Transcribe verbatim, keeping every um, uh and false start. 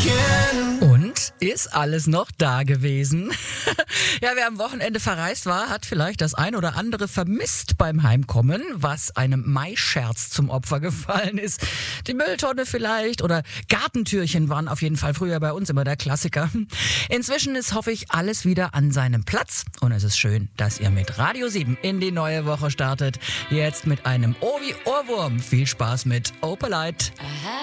Und ist alles noch da gewesen? Ja, wer am Wochenende verreist war, hat vielleicht das ein oder andere vermisst beim Heimkommen, was einem Maischerz zum Opfer gefallen ist. Die Mülltonne vielleicht oder Gartentürchen waren auf jeden Fall früher bei uns immer der Klassiker. Inzwischen ist, hoffe ich, alles wieder an seinem Platz. Und es ist schön, dass ihr mit Radio sieben in die neue Woche startet. Jetzt mit einem O wie Ohrwurm. Viel Spaß mit Opelite.